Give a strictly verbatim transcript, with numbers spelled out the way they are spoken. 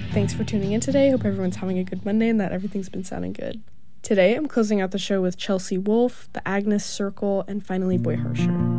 Thanks for tuning in today. Hope everyone's having a good Monday and that everything's been sounding good. Today, I'm closing out the show with Chelsea Wolfe, The Agnes Circle, and finally Boy Harsher.